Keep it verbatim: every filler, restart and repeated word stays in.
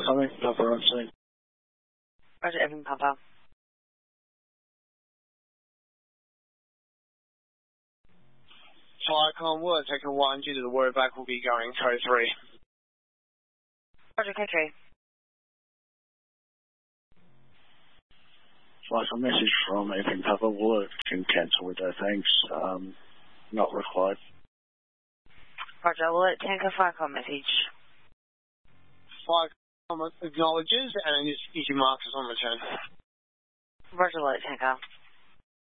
Coming, Papa on scene. Roger, Evan Papa. Firecom, will taken one due to the word back will be going code three. Roger, code three. Firecom message from Evan Papa. Will can cancel with their thanks. Um, not required. Roger, will it Tango Firecom message? Firecom acknowledges and is issue marks on return. Roger, will it Tango.